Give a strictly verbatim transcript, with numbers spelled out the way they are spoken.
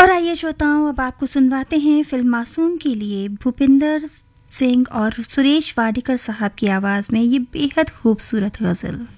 और आइए श्रोताओं, अब आपको सुनवाते हैं फिल्म मासूम के लिए भूपिंदर सिंह और सुरेश वाडकर साहब की आवाज़ में ये बेहद खूबसूरत गज़ल।